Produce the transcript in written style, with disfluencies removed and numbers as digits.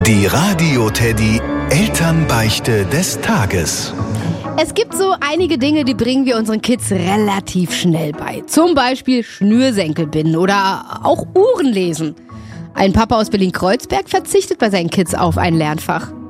Die Radio-Teddy Elternbeichte des Tages. Es gibt so einige Dinge, die bringen wir unseren Kids relativ schnell bei. Zum Beispiel Schnürsenkel binden oder auch Uhren lesen. Ein Papa aus Berlin-Kreuzberg verzichtet bei seinen Kids auf ein Lernfach.